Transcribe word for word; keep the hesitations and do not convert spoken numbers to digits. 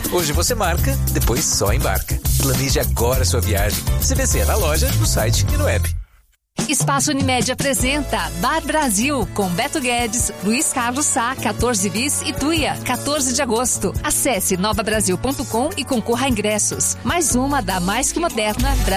Hoje você marca, depois só embarca. Planeje agora sua viagem. C V C é na loja, no site e no app. Espaço Unimed apresenta Bar Brasil, com Beto Guedes, Luiz Carlos Sá, quatorze bis e Tuia, quatorze de agosto. Acesse nova brasil ponto com e concorra a ingressos. Mais uma da Mais Que Moderna Brasil.